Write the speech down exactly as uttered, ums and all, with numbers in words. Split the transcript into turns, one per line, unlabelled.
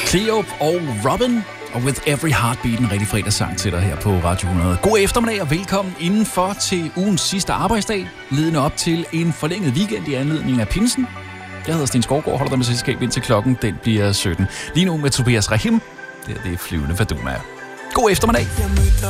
Cleo og Robin og With Every Heartbeat, en rigtig fredagssang til dig her på Radio hundrede. God eftermiddag og velkommen indenfor til ugens sidste arbejdsdag, ledende op til en forlænget weekend i anledning af pinsen. Jeg hedder Sten Skovgaard, holder dig med selskab indtil klokken, den bliver sytten. Lige nu med Tobias Rahim, det er det flyvende Faduma. God eftermiddag.